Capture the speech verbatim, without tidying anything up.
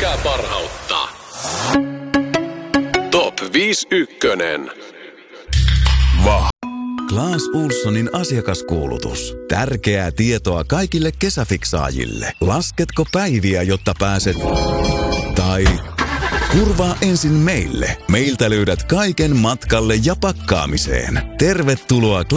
pelkkää parhautta. Top viisi ykkönen. Vah. Claes Ohlsonin asiakaskuulutus. Tärkeää tietoa kaikille kesäfiksaajille. Lasketko päiviä, jotta pääset... Tai... Kurvaa ensin meille. Meiltä löydät kaiken matkalle ja pakkaamiseen. Tervetuloa